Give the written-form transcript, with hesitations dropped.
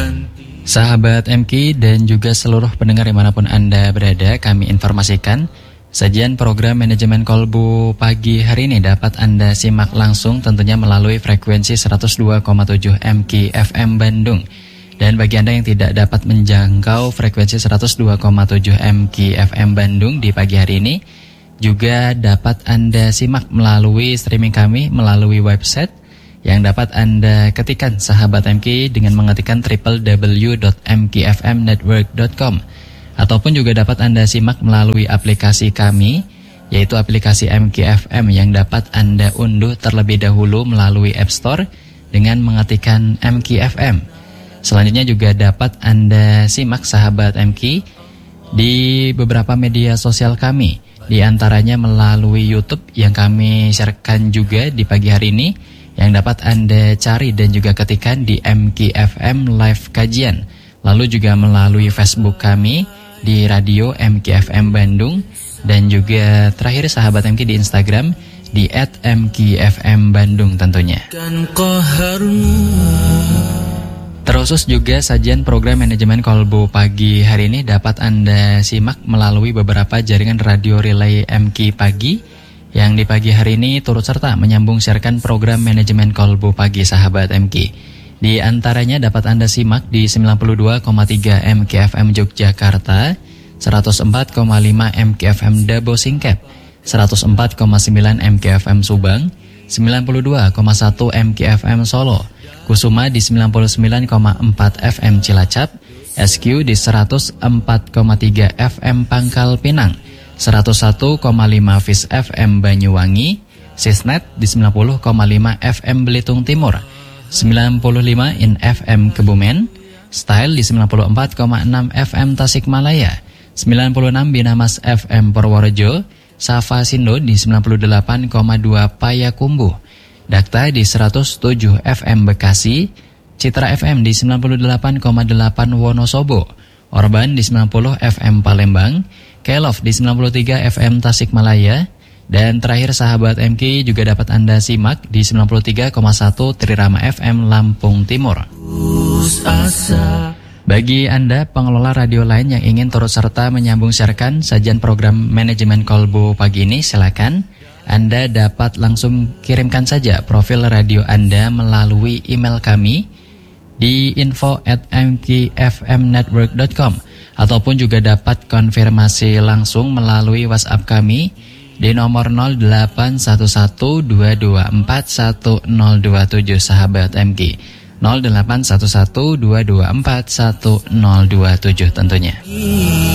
Sahabat MK dan juga seluruh pendengar dimanapun Anda berada, kami informasikan sajian program manajemen kolbu pagi hari ini dapat Anda simak langsung tentunya melalui frekuensi 102,7 MK FM Bandung. Dan bagi Anda yang tidak dapat menjangkau frekuensi 102,7 MK FM Bandung di pagi hari ini, juga dapat Anda simak melalui streaming kami melalui website yang dapat Anda ketikkan sahabat MK dengan mengetikkan www.mkfmnetwork.com, ataupun juga dapat Anda simak melalui aplikasi kami, yaitu aplikasi MKFM yang dapat Anda unduh terlebih dahulu melalui App Store dengan mengetikkan MKFM. Selanjutnya juga dapat Anda simak sahabat MK di beberapa media sosial kami, di antaranya melalui YouTube yang kami sharekan juga di pagi hari ini, yang dapat Anda cari dan juga ketikkan di MKFM Live Kajian. Lalu juga melalui Facebook kami di Radio MKFM Bandung, dan juga terakhir sahabat MK di Instagram di @mkfm Bandung tentunya. Terkhusus juga sajian program manajemen kolbu pagi hari ini dapat Anda simak melalui beberapa jaringan radio relay MK Pagi yang di pagi hari ini turut serta menyambung siarkan program manajemen kolbu pagi sahabat MK. Di antaranya dapat Anda simak di 92,3 MKFM Yogyakarta, 104,5 MKFM Dabo Singkep, 104,9 MKFM Subang, 92,1 MKFM Solo, Kusuma di 99,4 FM Cilacap, SQ di 104,3 FM Pangkal Pinang, 101,5 Fis FM Banyuwangi, Sisnet di 90,5 FM Belitung Timur, 95 In FM Kebumen, Style di 94,6 FM Tasikmalaya, 96 Binamas FM Purworejo, Safa Sindo di 98,2 Payakumbuh, Dakta di 107 FM Bekasi, Citra FM di 98,8 Wonosobo, Orban di 90 FM Palembang, Kelov di 93 FM Tasikmalaya, dan terakhir sahabat MK juga dapat Anda simak di 93,1 Trirama FM Lampung Timur. Bagi Anda pengelola radio lain yang ingin turut serta menyambung siarkan sajian program manajemen kolbu pagi ini, silakan Anda dapat langsung kirimkan saja profil radio Anda melalui email kami di info@mkfmnetwork.com, ataupun juga dapat konfirmasi langsung melalui WhatsApp kami di nomor 081122410027 sahabat MK, 081122410027 tentunya.